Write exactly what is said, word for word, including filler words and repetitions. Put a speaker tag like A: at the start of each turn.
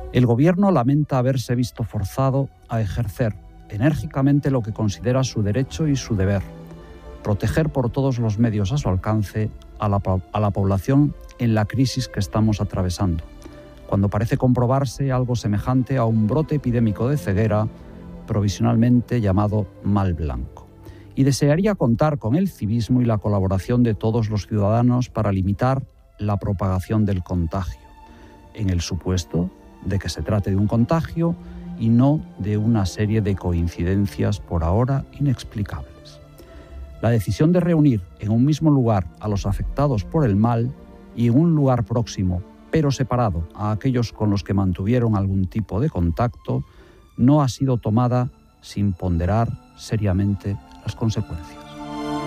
A: El Gobierno lamenta haberse visto forzado a ejercer enérgicamente lo que considera su derecho y su deber: proteger por todos los medios a su alcance a la, a la población en la crisis que estamos atravesando, cuando parece comprobarse algo semejante a un brote epidémico de ceguera, provisionalmente llamado mal blanco. Y desearía contar con el civismo y la colaboración de todos los ciudadanos para limitar la propagación del contagio, en el supuesto de que se trate de un contagio y no de una serie de coincidencias por ahora inexplicables. La decisión de reunir en un mismo lugar a los afectados por el mal y en un lugar próximo, pero separado, a aquellos con los que mantuvieron algún tipo de contacto, no ha sido tomada sin ponderar seriamente las consecuencias.